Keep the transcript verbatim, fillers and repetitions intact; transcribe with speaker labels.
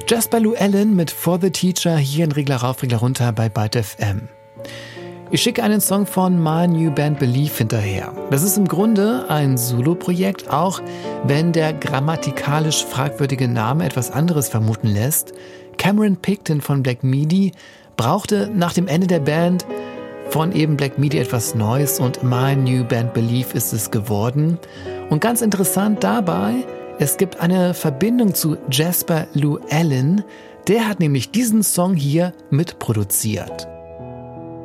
Speaker 1: Jasper Llewellyn mit For the Teacher hier in Regler rauf, Regler runter bei Byte F M. Ich schicke einen Song von My New Band Belief hinterher. Das ist im Grunde ein Solo-Projekt, auch wenn der grammatikalisch fragwürdige Name etwas anderes vermuten lässt. Cameron Picton von Black Midi brauchte nach dem Ende der Band von eben Black Midi etwas Neues und My New Band Belief ist es geworden. Und ganz interessant dabei, es gibt eine Verbindung zu Jasper Llewellyn, der hat nämlich diesen Song hier mitproduziert.